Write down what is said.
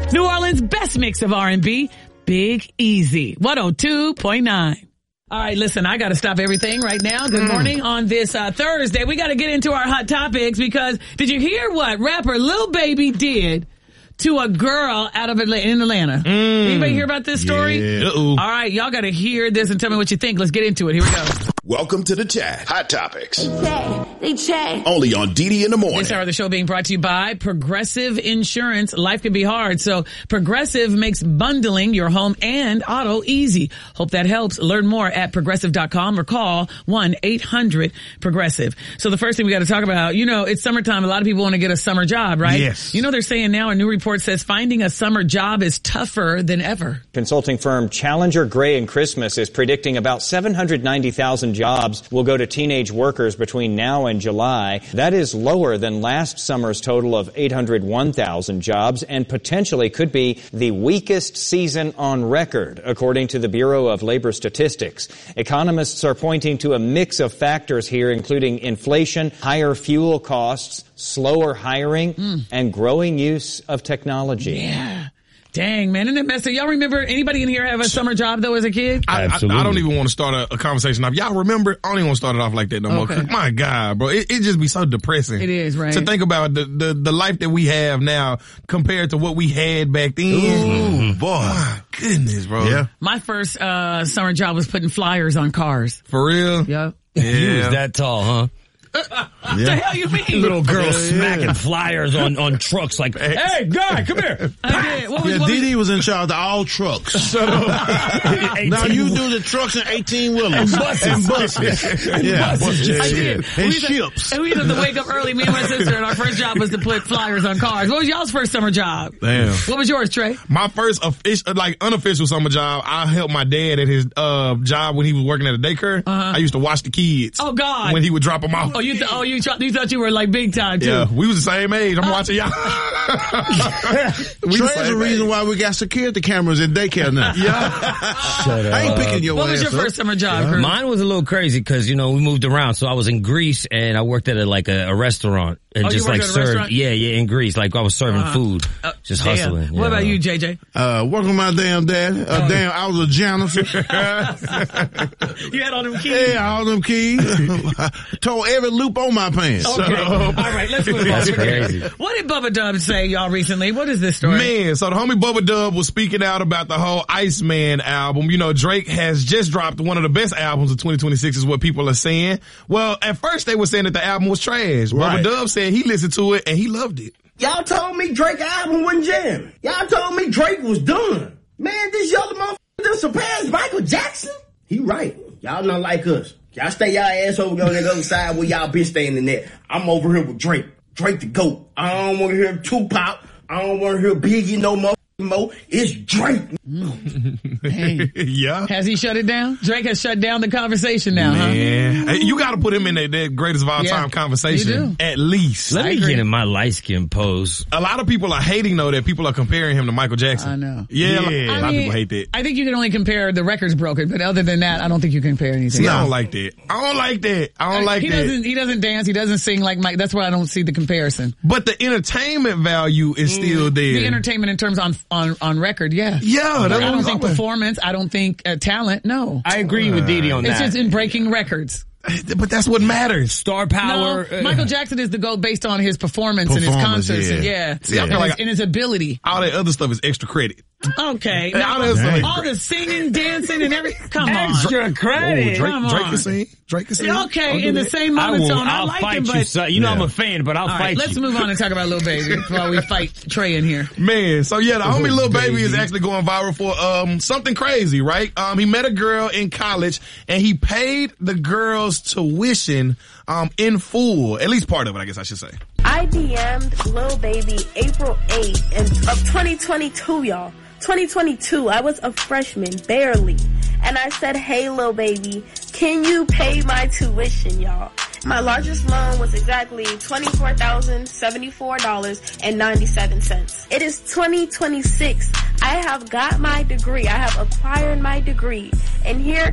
New Orleans' best mix of R&B, Big Easy, 102.9. All right, listen, I got to stop everything right now. Good morning on this Thursday. We got to get into our hot topics because did you hear what rapper Lil Baby did to a girl out of in Atlanta? Anybody hear about this story? Yeah. All right, y'all got to hear this and tell me what you think. Let's get into it. Here we go. Welcome to the chat. Hot topics. They check. Only on DD in the morning. This hour of the show being brought to you by Progressive Insurance. Life can be hard, so Progressive makes bundling your home and auto easy. Hope that helps. Learn more at progressive.com or call 1-800-PROGRESSIVE. So the first thing we got to talk about, you know, it's summertime. A lot of people want to get a summer job, right? Yes. You know, they're saying now a new report says finding a summer job is tougher than ever. Consulting firm Challenger Gray & Christmas is predicting about 790,000 jobs will go to teenage workers between now and July. That is lower than last summer's total of 801,000 jobs and potentially could be the weakest season on record, according to the Bureau of Labor Statistics. Economists are pointing to a mix of factors here, including inflation, higher fuel costs, slower hiring, and growing use of technology. Yeah. Dang, man. Isn't that messy? Y'all remember anybody in here have a summer job, though, as a kid? I don't even want to start a conversation off. Y'all remember? I don't even want to start it off like that no more. My God, bro. It just be so depressing. It is, right? To think about the life that we have now compared to what we had back then. Ooh, boy. My goodness, bro. Yeah. My first summer job was putting flyers on cars. For real? Yep. You was that tall, huh? What the hell you mean? Little girl smacking flyers on trucks like, hey, guy, come here. I did. What was, Yeah, what was- DD was in charge of all trucks. Shut up. Now you do the trucks and 18-wheelers. And buses. Yeah. buses. I did. And We used to- ships. And we used to wake up early, me and my sister, and our first job was to put flyers on cars. What was y'all's first summer job? Damn. What was yours, Trey? My first unofficial summer job, I helped my dad at his job when he was working at a daycare. I used to watch the kids. Oh, God. When he would drop them off. Oh, you thought you were like big time, too. Yeah, we was the same age. I'm watching y'all. Trey's the reason why we got security cameras in daycare now. Shut up. I ain't picking your What was ass your up. first summer job, Kurt? Mine was a little crazy because, you know, we moved around. So I was in Greece and I worked at a restaurant and Oh, you just worked like at a served. restaurant? Yeah, in Greece. Like I was serving food. Just Damn. hustling. What about you, JJ? Working with my damn dad. I was a janitor. You had all them keys? Yeah, all them keys. I tore every loop on my pants. Okay. All right, let's move on. That's crazy. What did Bubba Dub say, y'all, recently? What is this story? Man, so the homie Bubba Dub was speaking out about the whole Iceman album. You know, Drake has just dropped one of the best albums of 2026 is what people are saying. Well, at first they were saying that the album was trash. Right. Bubba Dub said he listened to it and he loved it. Y'all told me Drake album wasn't jamming. Y'all told me Drake was done. Man, this yellow motherfucker done surpassed Michael Jackson. He right. Y'all not like us. Y'all stay y'all ass over on that other side where y'all been standing at. I'm over here with Drake. Drake the GOAT. I don't want to hear Tupac. I don't want to hear Biggie no more. It's Drake. Hey. Yeah. Has he shut it down? Drake has shut down the conversation now, Man, hey, you got to put him in that greatest of all Yeah, time conversation. you do. At least. Let me agree. get in my light skin pose. A lot of people are hating though that people are comparing him to Michael Jackson. I know. Yeah, I a lot of mean, people hate that. I think you can only compare the records broken, but other than that, I don't think you can compare anything. See, I don't like that. I don't like that. He doesn't dance. He doesn't sing like Mike. That's why I don't see the comparison. But the entertainment value is still there. The entertainment in terms on record, yeah. Yeah, I that's what don't I'm think talking. performance. I don't think talent. No, I agree with Didi on it's that. just in breaking records. But that's what matters. Star power. No, Michael Jackson is the GOAT based on his performance and his concerts. Yeah. See, I feel like and his ability. all that other stuff is extra credit. Okay, Hey, now, all that all the singing, dancing, and everything. Come on. Extra credit. Drake Come can on. sing. Drake can sing. Okay, in the same moment zone, I I'll like fight him, you, but son. You know I'm Yeah. a fan, but I'll all right, fight let's you. move on and talk about Lil Baby while we fight Trey in here. Man, so yeah, the homie Lil Baby is actually going viral for something crazy, right? He met a girl in college and he paid the girl's tuition in full, at least part of it, I guess I should say. I DM'd Lil Baby April 8th of 2022, y'all. 2022, I was a freshman, barely. And I said, hey, Lil Baby, can you pay my tuition, y'all? My largest loan was exactly $24,074.97. It is 2026. I have got my degree. I have acquired my degree. And here